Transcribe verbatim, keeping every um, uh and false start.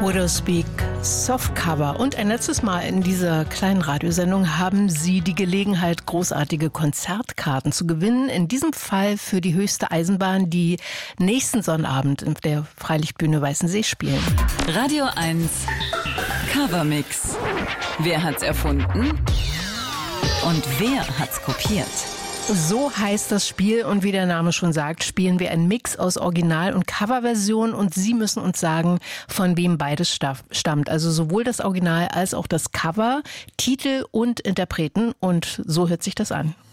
Widowspeak Softcover. Und ein letztes Mal in dieser kleinen Radiosendung haben Sie die Gelegenheit, großartige Konzertkarten zu gewinnen. In diesem Fall für die höchste Eisenbahn, die nächsten Sonnabend in der Freilichtbühne Weißensee spielen. Radio eins Covermix. Wer hat's erfunden? Und wer hat's kopiert? So heißt das Spiel und wie der Name schon sagt, spielen wir einen Mix aus Original- und Coverversion und Sie müssen uns sagen, von wem beides stammt. Also sowohl das Original als auch das Cover, Titel und Interpreten und so hört sich das an.